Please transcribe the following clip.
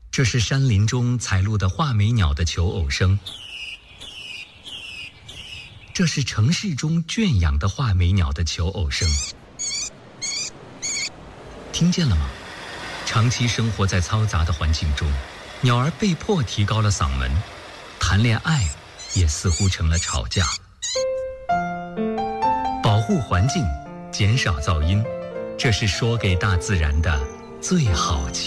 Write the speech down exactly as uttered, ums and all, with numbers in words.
这是山林中采录的画眉鸟的求偶声，这是城市中圈养的画眉鸟的求偶声。听见了吗？长期生活在嘈杂的环境中，鸟儿被迫提高了嗓门，谈恋爱也似乎成了吵架。保护环境，减少噪音，这是说给大自然的最好情。